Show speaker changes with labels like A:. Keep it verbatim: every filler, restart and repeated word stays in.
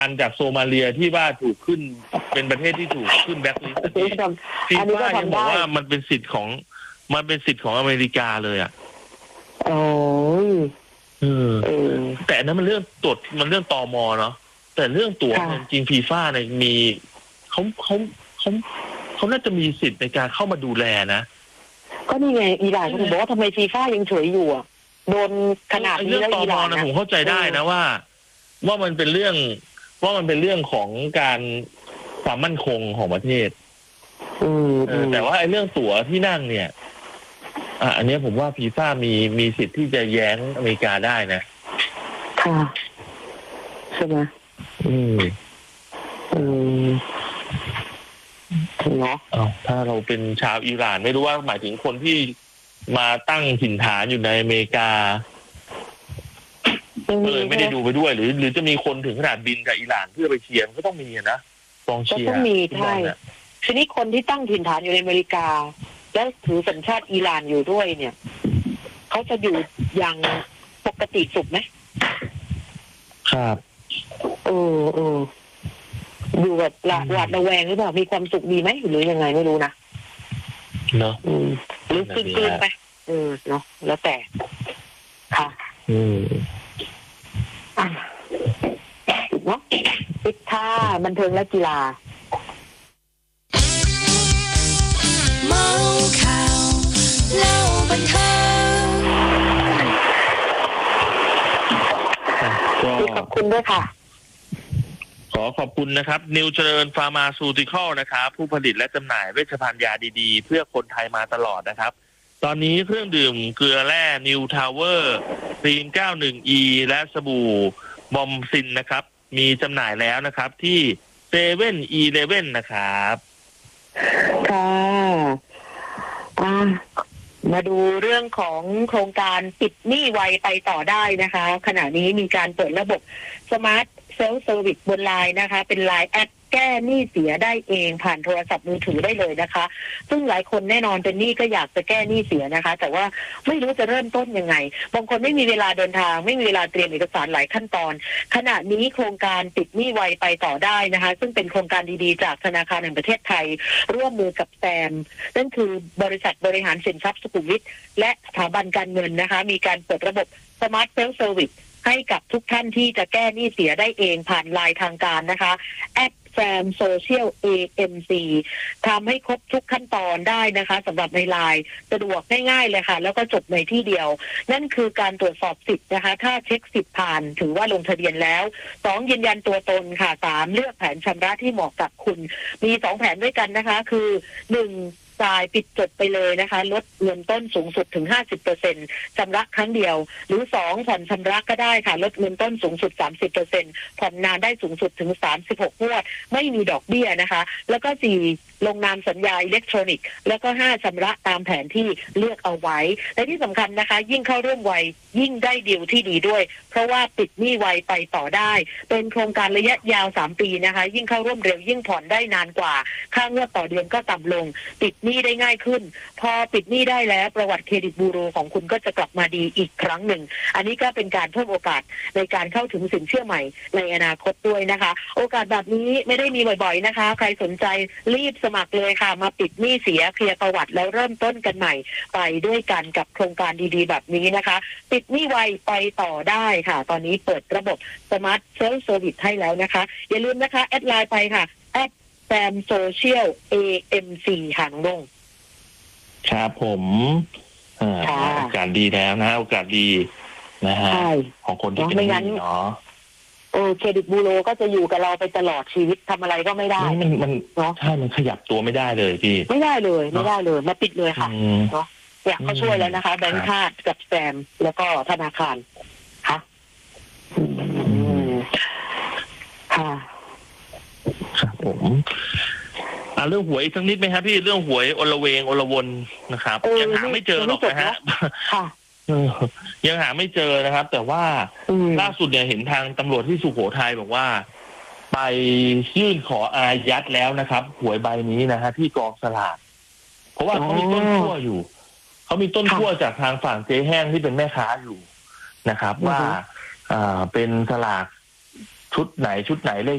A: อันจากโซมาเลียที่ว่าถูกขึ้นเป็นประเทศที่ถูกขึ้นแบล็คลิสต์ฟีฟ่ายังบอกว่ามันเป็นสิทธิ์ของมันเป็นสิทธิ์ของอเมริกาเลยอ่ะ
B: โอ้ย
A: เออแต่อันนั้นมันเรื่องตรวจมันเรื่องตม.เนาะแต่เรื่องตั๋วจริงฟีฟ่าเนี่ยมีเขาเขาเขาเขาน่าจะมีสิทธิ์ในการเข้ามาดูแลนะ
B: ก็นี่ไงอิหร่านเขาบอกว่าทำไมฟีฟ่ายังเฉยอยู่อ่ะโดนขนาดนี้แล้วอิหร่าน
A: นะผมเข้าใจได้นะว่าว่ามันเป็นเรื่องว่ามันเป็นเรื่องของการความมั่นคงของประเทศแต่ว่าไอ้เรื่องตั๋วที่นั่งเนี่ยอ่ะอันนี้ผมว่าฟีฟ่ามีมีสิทธิ์ที่จะแย้งอเมริกาได้นะ
B: ค่ะใช่ไหม
A: อืม
B: อืมเนาะ
A: อ้าวถ้าเราเป็นชาวอิหร่านไม่รู้ว่าหมายถึงคนที่มาตั้งถิ่นฐานอยู่ในอเมริกาเลยไม่ได้ดูไปด้วยหรือหรือจะมีคนถึงขนาดบินกับอิหร่านเพื่อไปเชียร์ก็ต้องมีนะกองเชียร์
B: ก็ต้องมีใช่ทีนี้คนที่ตั้งถิ่นฐานอยู่ในอเมริกาแล้วถือสัญชาติอิหร่านอยู่ด้วยเนี่ยเขาจะอยู่อย่างปกติสุขไหม
A: ครับ
B: เออเอออยู่แบบหวาดระแวงหรือเปล่ามีความสุขดีไหมหรือยังไงไม่รู้นะ
A: เนาะ
B: หรือคืนๆไปเออเนาะแล้วแต่ค่ะ
A: อืม
B: อ่ะเนาะปิดท่าบันเทิงและกีฬา
C: เมาข่าวเล่าบันเทิง
B: ขอบคุณด้วยค่ะ
A: ขอขอบคุณนะครับนิวเจริญฟาร์มาซูติคอลนะครับผู้ผลิตและจำหน่ายเวชภัณฑ์ยาดีๆเพื่อคนไทยมาตลอดนะครับตอนนี้เครื่องดื่มเกลือแร่นิวทาวเวอร์ซีน เก้าสิบเอ็ด อี และสบู่บอมซินนะครับมีจำหน่ายแล้วนะครับที่เซเว่นอีเลฟเว่นนะครับ
B: ค่ะอ่ามาดูเรื่องของโครงการปิดหนี้ไวไปต่อได้นะคะขณะนี้มีการเปิดระบบสมาร์ทเซลฟ์เซอร์วิสบนไลน์นะคะเป็นไลน์แอดแก้หนี้เสียได้เองผ่านโทรศัพท์มือถือได้เลยนะคะซึ่งหลายคนแน่นอนเป็นหนี้ก็อยากจะแก้หนี้เสียนะคะแต่ว่าไม่รู้จะเริ่มต้นยังไงบางคนไม่มีเวลาเดินทางไม่มีเวลาเตรียมเอกสารหลายขั้นตอนขณะนี้โครงการปิดหนี้ไวไปต่อได้นะคะซึ่งเป็นโครงการดีๆจากธนาคารแห่งประเทศไทยร่วมมือกับแซมนั่นคือบริษัทบริหารสินทรัพย์สุขุมวิทและสถาบันการเงินนะคะมีการเปิดระบบสมาร์ทเซลฟ์เซอร์วิสให้กับทุกท่านที่จะแก้หนี้เสียได้เองผ่านไลน์ทางการนะคะแอดแซมโซเชียล เอ เอ็ม ซี ทำให้ครบทุกขั้นตอนได้นะคะสำหรับในไลน์สะดวกง่ายๆเลยค่ะแล้วก็จบในที่เดียวนั่นคือการตรวจสอบสิทธิ์นะคะถ้าเช็คสิทธิ์ผ่านถือว่าลงทะเบียนแล้วสองยืนยันตัวตนค่ะสามเลือกแผนชำระที่เหมาะกับคุณมีสองแผนด้วยกันนะคะคือหนึ่งจ่ายปิดจบไปเลยนะคะลดเงินต้นสูงสุดถึง ห้าสิบเปอร์เซ็นต์ ชำระครั้งเดียวหรือสองผ่อนชำระก็ได้ค่ะลดเงินต้นสูงสุด สามสิบเปอร์เซ็นต์ ผ่อนนานได้สูงสุดถึงสามสิบหกงวดไม่มีดอกเบี้ยนะคะแล้วก็สี่ลงนามสัญญาอิเล็กทรอนิกส์แล้วก็ห้าชำระตามแผนที่เลือกเอาไว้และที่สำคัญนะคะยิ่งเข้าร่วมไวยิ่งได้ดีลที่ดีด้วยเพราะว่าปิดหนี้ไวไปต่อได้เป็นโครงการระยะยาวสามปีนะคะยิ่งเข้าร่วมเร็วยิ่งผ่อนได้นานกว่าค่างวดต่อเดือนก็ต่ำลงปิดหนี้ได้ง่ายขึ้นพอปิดหนี้ได้แล้วประวัติเครดิตบูโรของคุณก็จะกลับมาดีอีกครั้งหนึ่งอันนี้ก็เป็นการเพิ่มโอกาสในการเข้าถึงสินเชื่อใหม่ในอนาคตด้วยนะคะโอกาสแบบนี้ไม่ได้มีบ่อยๆนะคะใครสนใจรีบสมัครเลยค่ะมาปิดหนี้เสียเคลียร์ประวัติแล้วเริ่มต้นกันใหม่ไปด้วยกันกับโครงการดีๆแบบนี้นะคะปิดหนี้ไวไปต่อได้ค่ะตอนนี้เปิดระบบสมาร์ทเซลฟ์เซอร์วิสให้แล้วนะคะอย่าลืมนะคะแอดไลน์ไปค่ะแอดแซมโซเชียล เอ เอ็ม ซี ค่ะน้องดง
A: ครับผมโอกาสดีแล้วนะโอกาสดีนะฮะของคนที่เป็นหนี้เนาะ
B: เออเครดิตบูโรก็จะอยู่กับเราไปตลอดชีวิตทำอะไรก็ไม่ได้
A: มันมันเนาะใช่มันขยับตัวไม่ได้เลยพี่
B: ไม่ได้เลยไม่ได้เลยมาปิดเลยค่ะเนาะเนี่ยเขาช่วยแล้วนะคะแบงก์ชาติกับแซมแล้วก็ธนาคารค่ะค่ะ
A: ครับผมอ่าเรื่องหวยสักนิดไหมครับพี่เรื่องหวยอลเวงอลวนนะครับยังหาไม่เจอหรอกนะฮะยังหาไม่เจอนะครับแต่ว่าล่าสุดเนี่ยเห็นทางตำรวจที่สุโขทัยบอกว่าไปยื่นขออายัดแล้วนะครับหวยใบนี้นะฮะที่กองสลากเพราะว่าเขามีต้นขั้วอยู่เขามีต้นขั้วจากทางฝั่งเจ๊แห้งที่เป็นแม่ค้าอยู่นะครับว่าอ่าเป็นสลากชุดไหนชุดไหนเลข